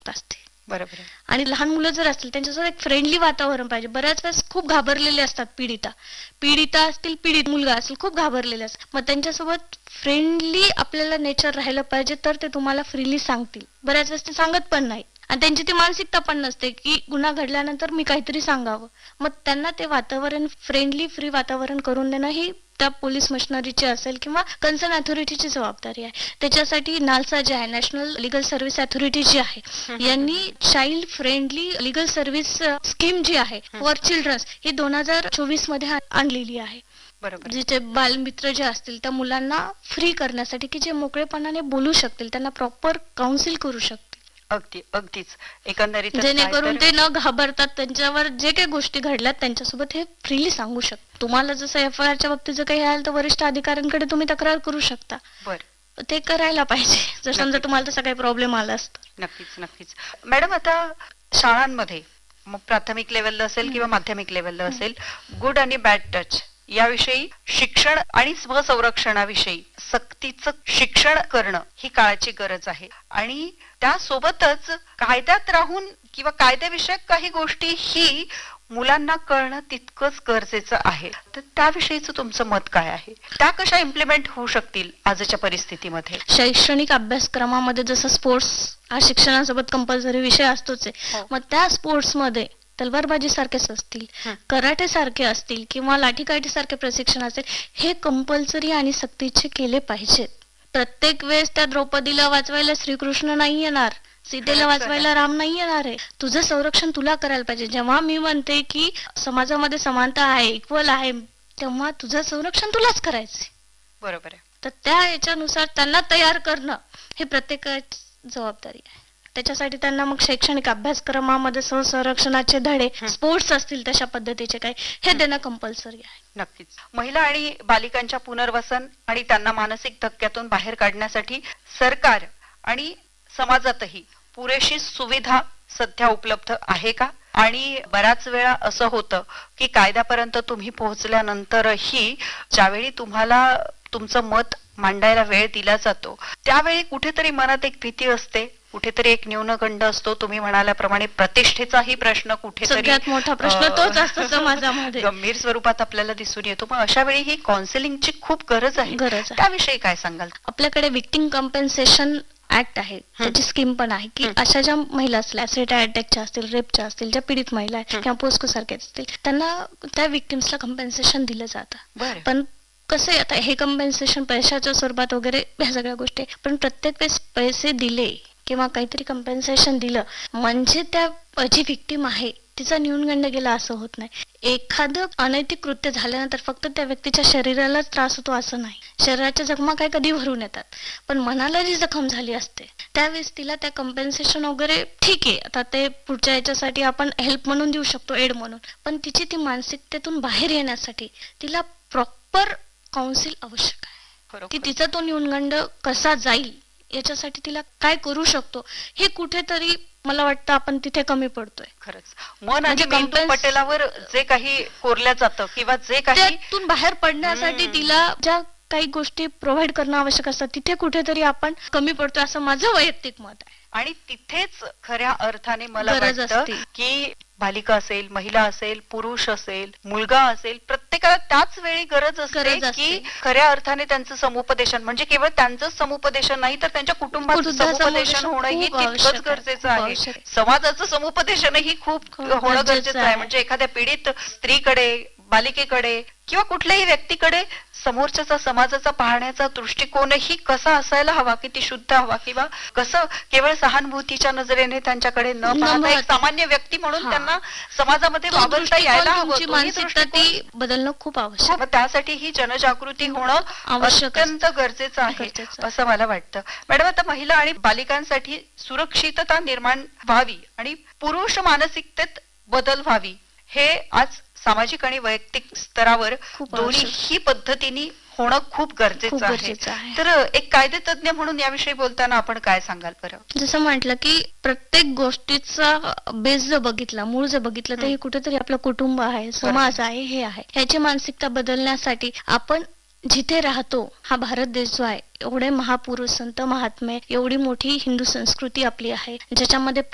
आवश्यकता असते. बरोबर. आणि लहान मुलं जर असतील त्यांच्यासोबत एक फ्रेंडली वातावरण पाहिजे. बऱ्याच वेळेस खूप घाबरलेले असतात पीडिता असतील, पीडित मुलगा असेल, खूप घाबरलेले असतात. मग त्यांच्यासोबत फ्रेंडली आपल्याला नेचर राहिलं पाहिजे, तर ते तुम्हाला फ्रीली सांगतील. बऱ्याच वेळेस ते सांगत पण नाही आणि त्यांची ती मानसिकता पण नसते की गुन्हा घडल्यानंतर मी काहीतरी सांगावं. मग त्यांना ते वातावरण फ्रेंडली फ्री वातावरण करून देणं ही त्या पोलीस मशिनरीची असेल किंवा कन्सर्न अथॉरिटीची जबाबदारी आहे. त्याच्यासाठी नालसा जे आहे, नॅशनल लिगल सर्व्हिस अथॉरिटी जी आहे, यांनी child friendly legal service scheme जी आहे फॉर चिल्ड्रन्स ही 2024 मध्ये आणलेली आहे. बरोबर. जिथे बालमित्र जे असतील त्या मुलांना फ्री करण्यासाठी की जे मोकळेपणाने बोलू शकतील, त्यांना प्रॉपर काउन्सिल करू शकतील. अगदीच. एकंदरीत जेणेकरून ते न घाबरतात त्यांच्यावर जे काही गोष्टी घडल्यात त्यांच्यासोबत हे फ्रीली सांगू शकतात. तुम्हाला जसं FIR च्या बाबतीत जर काही आलं तर वरिष्ठ अधिकाऱ्यांकडे तुम्ही तक्रार करू शकता. ते करायला पाहिजे जर समजा तुम्हाला तसा काही प्रॉब्लेम आला असता. नक्कीच. मॅडम, आता शाळांमध्ये मग प्राथमिक लेवलला असेल किंवा माध्यमिक लेवलला असेल, गुड आणि बॅड टच याविषयी शिक्षण आणि स्वसंरक्षणाविषयी सक्तीचं शिक्षण करणं ही काळाची गरज आहे. आणि त्यासोबतच कायद्यात राहून किंवा कायद्याविषयक काही गोष्टी ही मुलांना कळणं तितकंच गरजेचं आहे. तर त्याविषयीचं तुमचं मत काय आहे? त्या कशा इम्प्लिमेंट होऊ शकतील आजच्या परिस्थितीमध्ये? शैक्षणिक अभ्यासक्रमामध्ये जसं स्पोर्ट्स हा शिक्षणासोबत कंपल्सरी विषय असतोच आहे, मग त्या स्पोर्ट्समध्ये तलवारबाजी सारखेच असतील, कराटे सारखे असतील किंवा लाठीकाठी सारखे प्रशिक्षण असेल, हे कंपल्सरी आणि सक्तीचे केले पाहिजेत. प्रत्येक वेळेस त्या द्रौपदीला वाचवायला श्रीकृष्ण नाही येणार, सीतेला वाचवायला राम नाही येणार आहे. तुझं संरक्षण तुला करायला पाहिजे. जेव्हा मी म्हणते की समाजामध्ये समानता आहे, इक्वल आहे, तेव्हा तुझं संरक्षण तुलाच करायचंय. बरोबर आहे. तर त्या याच्यानुसार त्यांना तयार करणं हे प्रत्येकाची जबाबदारी आहे. त्याच्यासाठी त्यांना मग शैक्षणिक अभ्यासक्रमामध्ये संरक्षणाचे धडे, स्पोर्ट्स असतील तशा पद्धतीचे काही, हे देणं कंपल्सरी आहे. नक्कीच. महिला आणि बालिकांच्या पुनर्वसन आणि त्यांना मानसिक धक्क्यातून बाहेर काढण्यासाठी सरकार आणि समाजातही पुरेशी सुविधा सध्या उपलब्ध आहे का? आणि बऱ्याच वेळा असं होतं की कायद्यापर्यंत तुम्ही पोहोचल्यानंतरही ज्यावेळी तुम्हाला तुमचं मत मांडायला वेळ दिला जातो त्यावेळी कुठेतरी मनात एक भीती असते, कुठेतरी एक न्यूनगंड असतो. तुम्ही म्हणाल्याप्रमाणे प्रतिष्ठेचाही प्रश्न कुठेतरी सगळ्यात मोठा प्रश्न तोच असतो समाजामध्ये, गंभीर स्वरूपात आपल्याला दिसून येतो. मग अशा वेळी ही काउन्सिलिंगची खूप गरज आहे. त्याविषयी काय सांगाल? आपल्याकडे विक्टिम कॉम्पेन्सेशन ऍक्ट आहे, त्याची स्कीम पण आहे की अशा ज्या महिला असतील, ऍसिड अटॅकच्या असतील, रेपच्या असतील, ज्या पीडित महिला आहेत किंवा पोस्को सारख्या असतील, त्यांना त्या विक्टिम्सला कॉम्पेन्सेशन दिलं जातं. पण कसं आहे, आता हे कॉम्पेन्सेशन पैशाच्या स्वरूपात वगैरे ह्या सगळ्या गोष्टी, पण प्रत्येक वेळेस पैसे दिले किंवा काहीतरी कॉम्पेन्सेशन दिलं म्हणजे त्या जी विक्टिम आहे तिचा न्यूनगंड गेला असं होत नाही. एखादं अनैतिक कृत्य झाल्यानंतर फक्त त्या व्यक्तीच्या शरीरालाच त्रास होतो असं नाही. शरीराच्या जखमा काय कधी भरून येतात, पण मनाला जी जखम झाली असते त्यावेळेस तिला त्या कॉम्पेन्सेशन वगैरे ठीक आहे, आता ते पुढच्या याच्यासाठी आपण हेल्प म्हणून देऊ शकतो, एड म्हणून, पण तिची ती मानसिकतेतून बाहेर येण्यासाठी तिला प्रॉपर काउन्सिल आवश्यक आहे की तिचा तो न्यूनगंड कसा जाईल, याच्यासाठी तिला काय करू शकतो. हे कुठेतरी मला वाटतं आपण तिथे कमी पडतोय. खरंच मन आणि मेंदू पटलावर जे काही कोरल्या जातं किंवा जे काही त्यातून बाहेर पडण्यासाठी तिला ज्या काही गोष्टी प्रोव्हाइड करणं आवश्यक असतात तिथे कुठेतरी आपण कमी पडतोय असं माझं वैयक्तिक मत आहे. आणि तिथेच खऱ्या अर्थाने मला वाटतं की बालिका असेल, महिला असेल, पुरुष असेल, मुलगा असेल, प्रत्येकाला त्याच वेळी गरज असते की खऱ्या अर्थाने त्यांचं समुपदेशन, म्हणजे केवळ त्यांचं समुपदेशन नाही तर त्यांच्या कुटुंबाचं समुपदेशन होणं ही तितकंच गरजेचं आहे. समाजाचं समुपदेशनही खूप होणं गरजेचं आहे. म्हणजे एखाद्या पीडित स्त्रीकडे, बालिकेकडे किंवा कुठल्याही व्यक्तीकडे समोरच्याचा, समाजाचा पाहण्याचा दृष्टिकोनही कसा असायला हवा, किती शुद्ध हवा, किंवा कसं केवळ सहानुभूतीच्या नजरेने त्यांच्याकडे न पाहता एक सामान्य व्यक्ती म्हणून त्यांना समाजामध्ये वावरता यायला हवं. मानसिकता ती बदलणं खूप आवश्यक. त्यासाठी ही जनजागृती होणं अत्यंत गरजेचं आहे असं मला वाटतं. मॅडम, आता महिला आणि बालिकांसाठी सुरक्षितता निर्माण व्हावी आणि पुरुष मानसिकतेत बदल व्हावी हे आज सामाजिक आणि वैयक्तिक स्तरावर दोन्ही पद्धतीने होणं खूप गरजेचं आहे. तर एक कायदेतज्ञ म्हणून याविषयी बोलताना आपण काय सांगाल बरं? जसं म्हटलं की प्रत्येक गोष्टीचा बेस जर बघितला, मूळ जर बघितलं, तर हे कुठेतरी आपलं कुटुंब आहे, समाज आहे, हे आहे. ह्याची मानसिकता बदलण्यासाठी आपण जिथे राहतो हा भारत देश जो आहे, एवढे महापुरुष, संत, महात्मे, एवढी मोठी हिंदू संस्कृती आपली आहे ज्याच्यामध्ये